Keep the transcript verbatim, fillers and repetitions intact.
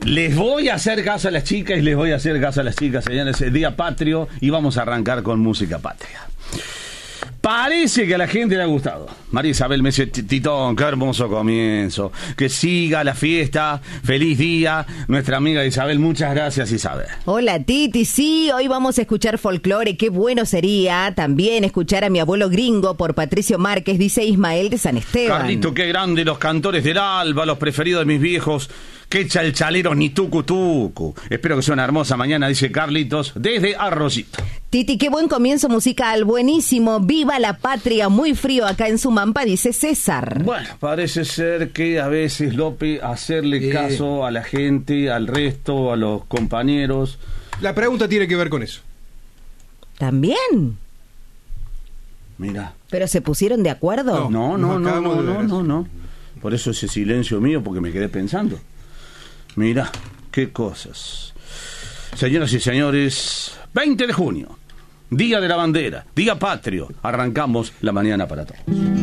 Les voy a hacer caso a las chicas y les voy a hacer caso a las chicas, señores. Es Día Patrio y vamos a arrancar con música patria. Parece que a la gente le ha gustado. María Isabel me dice, Titón, qué hermoso comienzo. Que siga la fiesta. Feliz día. Nuestra amiga Isabel, muchas gracias, Isabel. Hola, Titi. Sí, hoy vamos a escuchar folclore. Qué bueno sería también escuchar a mi abuelo gringo por Patricio Márquez, dice Ismael de San Esteban. Carlito, qué grande los cantores del alba, los preferidos de mis viejos. Qué chalchaleros ni tucu tucu. Espero que sea una hermosa mañana, dice Carlitos, desde Arrocito. Titi, qué buen comienzo musical, buenísimo. Viva la patria, muy frío acá en Sumampa, dice César. Bueno, parece ser que a veces, López, hacerle eh. caso a la gente, al resto, a los compañeros. La pregunta tiene que ver con eso. ¿También? Mira. ¿Pero se pusieron de acuerdo? No, no, no, no, no, no, no. Por eso ese silencio mío, porque me quedé pensando. Mira, qué cosas. Señoras y señores, veinte de junio, Día de la Bandera, Día Patrio. Arrancamos la mañana para todos.